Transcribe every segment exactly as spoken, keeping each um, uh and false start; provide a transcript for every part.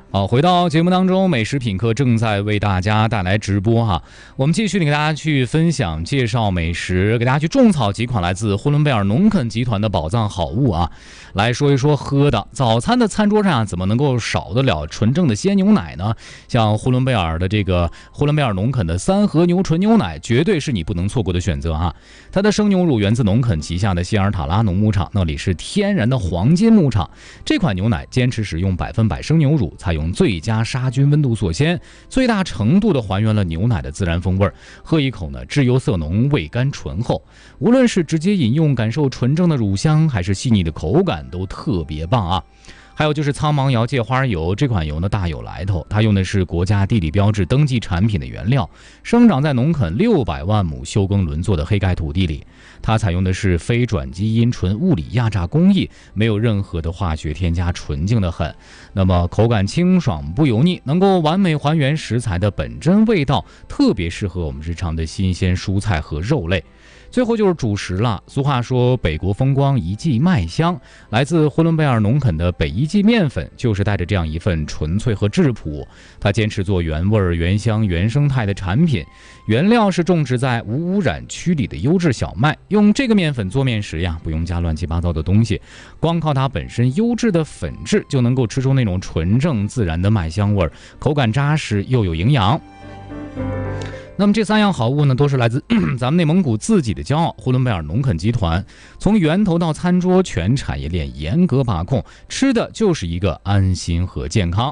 好，回到节目当中，美食品客正在为大家带来直播哈。我们继续给大家去分享、介绍美食，给大家去种草几款来自呼伦贝尔农肯集团的宝藏好物啊。来说一说喝的，早餐的餐桌上怎么能够少得了纯正的鲜牛奶呢？像呼伦贝尔的这个呼伦贝尔农肯的三和牛纯牛奶，绝对是你不能错过的选择哈。它的生牛乳源自农肯旗下的希尔塔拉农牧场，那里是天然的黄金牧场。这款牛奶坚持使用百分百生牛乳，采用最佳杀菌温度锁鲜，最大程度的还原了牛奶的自然风味。喝一口呢，质优色浓，味甘醇厚。无论是直接饮用感受纯正的乳香，还是细腻的口感，都特别棒啊。还有就是苍芒瑶芥花油，这款油呢大有来头，它用的是国家地理标志登记产品的原料，生长在农肯六百万亩休耕轮作的黑盖土地里。它采用的是非转基因纯物理压榨工艺，没有任何的化学添加，纯净的很。那么口感清爽不油腻，能够完美还原食材的本真味道，特别适合我们日常的新鲜蔬菜和肉类。最后就是主食了。俗话说北国风光一季麦香，来自呼伦贝尔农肯的北一季面粉就是带着这样一份纯粹和质朴。它坚持做原味原香原生态的产品，原料是种植在无污染区里的优质小麦。用这个面粉做面食呀，不用加乱七八糟的东西，光靠它本身优质的粉质就能够吃出那种纯正自然的麦香味，口感扎实又有营养。那么这三样好物呢，都是来自咱们内蒙古自己的骄傲——呼伦贝尔农肯集团。从源头到餐桌，全产业链严格把控，吃的就是一个安心和健康。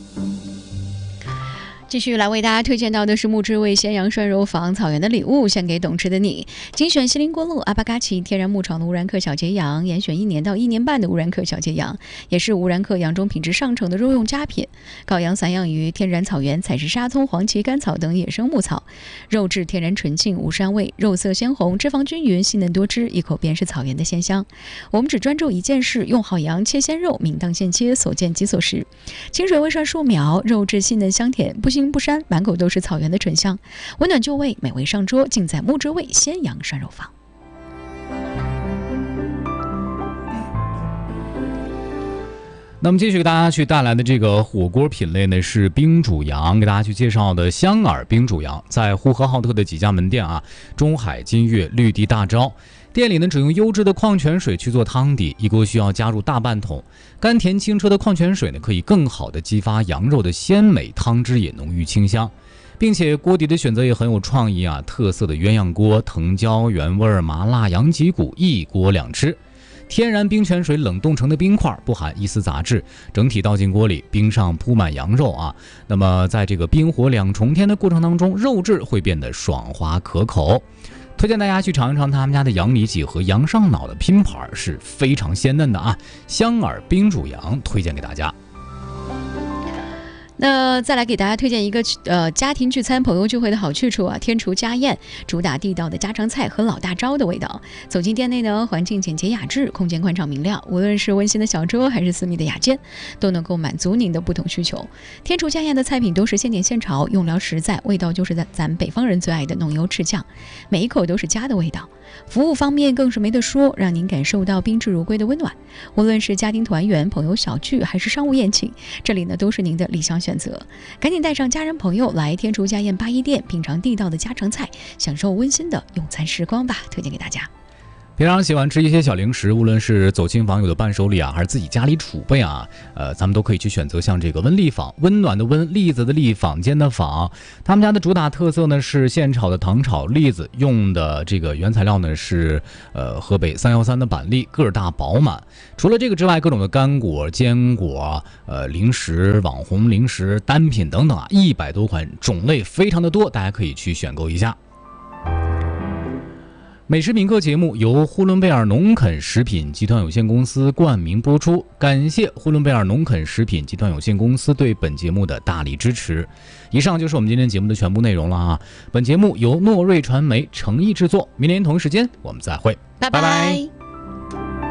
继续来为大家推荐到的是木之味咸阳涮肉坊，草原的礼物献给懂吃的你。精选锡林郭勒阿巴嘎奇天然牧场的乌兰克小节羊，严选一年到一年半的乌兰克小节羊，也是乌兰克羊中品质上乘的肉用佳品。羔羊散养于天然草原，采食沙葱、黄芪、甘草等野生牧草，肉质天然纯净无膻味，肉色鲜红，脂肪均匀，细嫩多汁，一口便是草原的鲜香。我们只专注一件事，用好羊切鲜肉，明当现切，所见即所食。清水微涮数秒，肉质细嫩香甜，不腥不膻，满口都是草原的醇香，温暖就味，美味上桌，尽在木之味鲜羊涮肉坊。 那么继续给大家去带来的这个火锅品类呢，是冰煮羊，给大家去介绍的香饵冰煮羊，在呼和浩特的几家门店啊，中海、金悦、绿地、大招。店里呢只用优质的矿泉水去做汤底，一锅需要加入大半桶，甘甜清澈的矿泉水呢，可以更好的激发羊肉的鲜美，汤汁也浓郁清香，并且锅底的选择也很有创意啊，特色的鸳鸯锅，藤椒、原味麻辣羊脊骨，一锅两吃。天然冰泉水冷冻成的冰块，不含一丝杂质，整体倒进锅里，冰上铺满羊肉啊。那么在这个冰火两重天的过程当中，肉质会变得爽滑可口。推荐大家去尝一尝他们家的羊里脊和羊上脑的拼盘，是非常鲜嫩的啊！香饵冰煮羊推荐给大家。 那再来给大家推荐一个呃家庭聚餐、朋友聚会的好去处啊！天厨家宴主打地道的家常菜和老大招的味道。走进店内呢，环境简洁雅致，空间宽敞明亮，无论是温馨的小桌还是私密的雅间，都能够满足您的不同需求。天厨家宴的菜品都是现点现炒，用料实在，味道就是咱北方人最爱的浓油赤酱，每一口都是家的味道。服务方面更是没得说，让您感受到宾至如归的温暖。无论是家庭团圆、朋友小聚，还是商务宴请，这里呢都是您的理想选择。赶紧带上家人朋友来天厨家宴八一店，品尝地道的家常菜，享受温馨的用餐时光吧！推荐给大家。 平常喜欢吃一些小零食，无论是走亲访友的伴手礼啊，还是自己家里储备啊，呃，咱们都可以去选择像这个温丽坊，温暖的温，栗子的栗，坊间的坊。他们家的主打特色呢是现炒的糖炒栗子，用的这个原材料呢是呃河北三幺三的板栗，个儿大饱满。除了这个之外，各种的干果、坚果、呃零食、网红零食、单品等等啊，一百多款，种类非常的多，大家可以去选购一下。美食品客节目由呼伦贝尔农肯食品集团有限公司冠名播出，感谢呼伦贝尔农肯食品集团有限公司对本节目的大力支持。以上就是我们今天节目的全部内容了啊！本节目由诺瑞传媒诚意制作，明年同一时间我们再会， 拜拜。